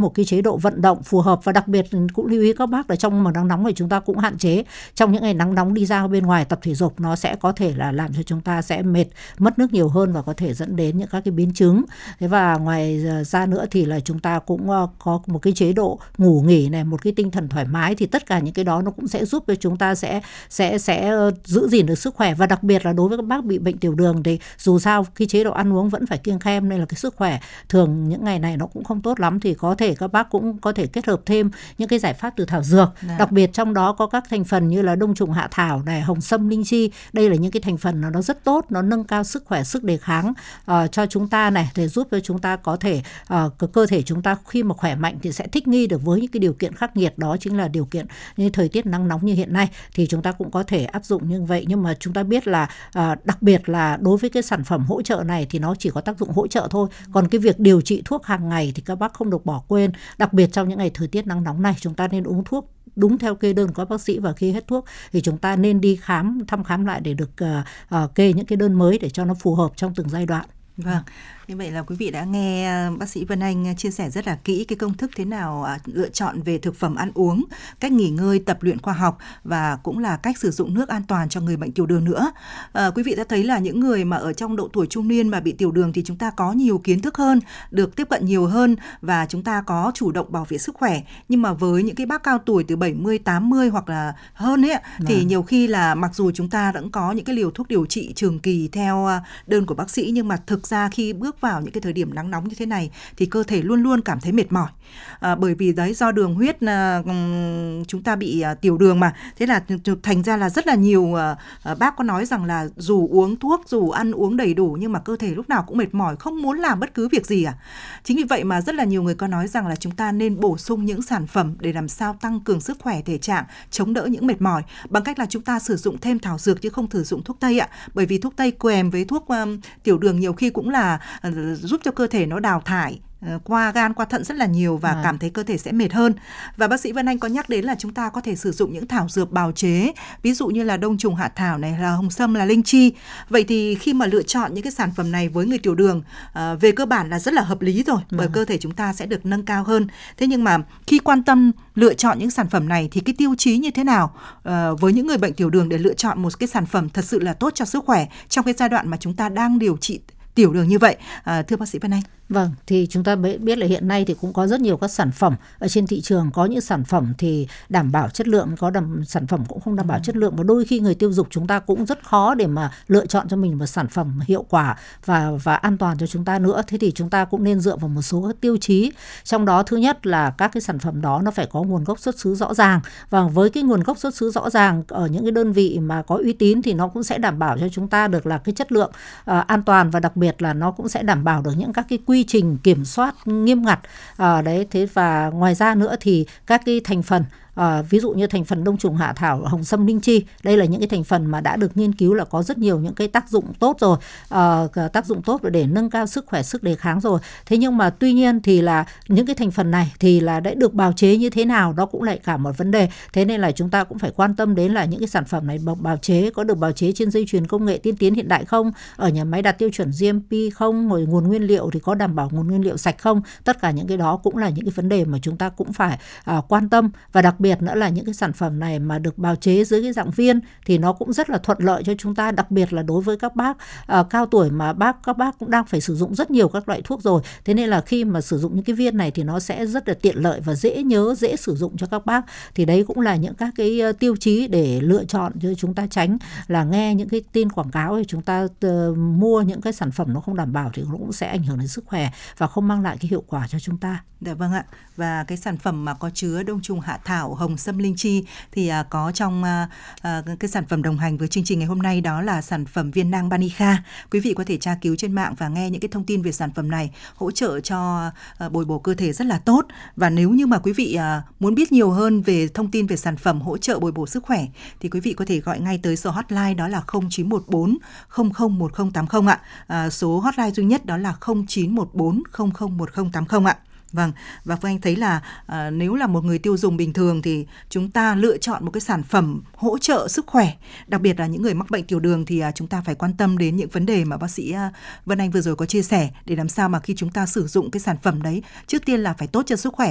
một cái chế độ vận động phù hợp. Và đặc biệt cũng lưu ý các bác là trong mùa nắng nóng thì chúng ta cũng hạn chế trong những ngày nắng nóng đi ra bên ngoài tập thể dục, nó sẽ có thể là làm cho chúng ta sẽ mệt, mất nước nhiều hơn và có thể dẫn đến những các cái biến chứng. Thế và ngoài ra nữa thì là chúng ta cũng có một cái chế độ ngủ nghỉ này, một cái tinh thần thoải mái, thì tất cả những cái đó nó cũng sẽ giúp cho chúng ta sẽ giữ gìn được sức khỏe. Và đặc biệt là đối với các bác bị bệnh tiểu đường thì dù sao cái chế độ ăn uống vẫn phải kiêng khem, nên là cái sức khỏe thường những ngày này nó cũng không tốt lắm, thì có thể các bác cũng có thể kết hợp thêm những cái giải pháp từ thảo dược. Đặc biệt trong đó có các thành phần như là đông trùng hạ thảo này, hồng sâm, linh chi. Đây là những cái thành phần nó rất tốt, nó nâng cao sức khỏe, sức đề kháng cho chúng ta này, để giúp cho chúng ta có thể cơ thể chúng ta khi mà khỏe mạnh thì sẽ thích nghi được với những cái điều kiện khắc nghiệt, đó chính là điều kiện như thời tiết nắng nóng như hiện nay, thì chúng ta cũng có thể áp dụng như vậy. Nhưng mà chúng ta biết là đặc biệt là đối với cái sản phẩm hỗ trợ này thì nó chỉ có tác dụng hỗ trợ thôi, còn cái việc điều trị thuốc hàng ngày thì các bác không được bỏ quên. Đặc biệt trong những ngày thời tiết nắng nóng này, chúng ta nên uống thuốc đúng theo kê đơn của các bác sĩ, và khi hết thuốc thì chúng ta nên đi thăm khám lại để được kê những cái đơn mới để cho nó phù hợp trong từng giai đoạn. Vâng, như vậy là quý vị đã nghe bác sĩ Vân Anh chia sẻ rất là kỹ cái công thức thế nào lựa chọn về thực phẩm ăn uống, cách nghỉ ngơi, tập luyện khoa học và cũng là cách sử dụng nước an toàn cho người bệnh tiểu đường nữa. Quý vị đã thấy là những người mà ở trong độ tuổi trung niên mà bị tiểu đường thì chúng ta có nhiều kiến thức hơn, được tiếp cận nhiều hơn và chúng ta có chủ động bảo vệ sức khỏe. Nhưng mà với những cái bác cao tuổi từ 70, 80 hoặc là hơn ấy, thì nhiều khi là mặc dù chúng ta vẫn có những cái liều thuốc điều trị trường kỳ theo đơn của bác sĩ, nhưng mà thực ra khi bước vào những cái thời điểm nắng nóng như thế này thì cơ thể luôn luôn cảm thấy mệt mỏi, bởi vì đấy do đường huyết chúng ta bị tiểu đường mà, thế là thành ra là rất là nhiều bác có nói rằng là dù uống thuốc, dù ăn uống đầy đủ nhưng mà cơ thể lúc nào cũng mệt mỏi, không muốn làm bất cứ việc gì. Chính vì vậy mà rất là nhiều người có nói rằng là chúng ta nên bổ sung những sản phẩm để làm sao tăng cường sức khỏe thể trạng, chống đỡ những mệt mỏi bằng cách là chúng ta sử dụng thêm thảo dược chứ không sử dụng thuốc tây ạ. Bởi vì thuốc tây kèm với thuốc tiểu đường nhiều khi cũng là giúp cho cơ thể nó đào thải qua gan, qua thận rất là nhiều và cảm thấy cơ thể sẽ mệt hơn. Và bác sĩ Vân Anh có nhắc đến là chúng ta có thể sử dụng những thảo dược bào chế, ví dụ như là đông trùng hạ thảo này, là hồng sâm, là linh chi. Vậy thì khi mà lựa chọn những cái sản phẩm này với người tiểu đường, về cơ bản là rất là hợp lý rồi, bởi cơ thể chúng ta sẽ được nâng cao hơn. Thế nhưng mà khi quan tâm lựa chọn những sản phẩm này thì cái tiêu chí như thế nào với những người bệnh tiểu đường để lựa chọn một cái sản phẩm thật sự là tốt cho sức khỏe trong cái giai đoạn mà chúng ta đang điều trị tiểu đường như vậy, thưa bác sĩ Vân Anh? Vâng, thì chúng ta biết là hiện nay thì cũng có rất nhiều các sản phẩm ở trên thị trường. Có những sản phẩm thì đảm bảo chất lượng, có sản phẩm cũng không đảm bảo chất lượng. Và đôi khi người tiêu dùng chúng ta cũng rất khó để mà lựa chọn cho mình một sản phẩm hiệu quả và an toàn cho chúng ta nữa. Thế thì chúng ta cũng nên dựa vào một số các tiêu chí. Trong đó thứ nhất là các cái sản phẩm đó nó phải có nguồn gốc xuất xứ rõ ràng. Và với cái nguồn gốc xuất xứ rõ ràng ở những cái đơn vị mà có uy tín thì nó cũng sẽ đảm bảo cho chúng ta được là cái chất lượng an toàn, và đặc biệt là nó cũng sẽ đảm bảo được những các cái quy trình kiểm soát nghiêm ngặt. Đấy, thế và ngoài ra nữa thì các cái thành phần, ví dụ như thành phần đông trùng hạ thảo, hồng sâm, linh chi, đây là những cái thành phần mà đã được nghiên cứu là có rất nhiều những cái tác dụng tốt rồi, tác dụng tốt để nâng cao sức khỏe, sức đề kháng rồi. Thế nhưng mà tuy nhiên thì là những cái thành phần này thì là đã được bào chế như thế nào, đó cũng lại cả một vấn đề. Thế nên là chúng ta cũng phải quan tâm đến là những cái sản phẩm này bào chế có được bào chế trên dây chuyền công nghệ tiên tiến hiện đại không, ở nhà máy đạt tiêu chuẩn GMP không, rồi nguồn nguyên liệu thì có đảm bảo nguồn nguyên liệu sạch không. Tất cả những cái đó cũng là những cái vấn đề mà chúng ta cũng phải quan tâm. Và đặc biệt nữa là những cái sản phẩm này mà được bào chế dưới cái dạng viên thì nó cũng rất là thuận lợi cho chúng ta, đặc biệt là đối với các bác cao tuổi mà các bác cũng đang phải sử dụng rất nhiều các loại thuốc rồi. Thế nên là khi mà sử dụng những cái viên này thì nó sẽ rất là tiện lợi và dễ nhớ, dễ sử dụng cho các bác. Thì đấy cũng là những các cái tiêu chí để lựa chọn cho chúng ta tránh là nghe những cái tin quảng cáo thì chúng ta mua những cái sản phẩm nó không đảm bảo thì nó cũng sẽ ảnh hưởng đến sức khỏe và không mang lại cái hiệu quả cho chúng ta. Dạ vâng ạ. Và cái sản phẩm mà có chứa đông trùng hạ thảo, hồng sâm, linh chi thì có trong cái sản phẩm đồng hành với chương trình ngày hôm nay, đó là sản phẩm viên nang Banica. Quý vị có thể tra cứu trên mạng và nghe những cái thông tin về sản phẩm này, hỗ trợ cho bồi bổ cơ thể rất là tốt. Và nếu như mà quý vị muốn biết nhiều hơn về thông tin về sản phẩm hỗ trợ bồi bổ sức khỏe thì quý vị có thể gọi ngay tới số hotline đó là 0914 001080 ạ. Số hotline duy nhất đó là 0914 001080 ạ. Vâng, và Phương Anh thấy là nếu là một người tiêu dùng bình thường thì chúng ta lựa chọn một cái sản phẩm hỗ trợ sức khỏe, đặc biệt là những người mắc bệnh tiểu đường thì chúng ta phải quan tâm đến những vấn đề mà bác sĩ Vân Anh vừa rồi có chia sẻ, để làm sao mà khi chúng ta sử dụng cái sản phẩm đấy, trước tiên là phải tốt cho sức khỏe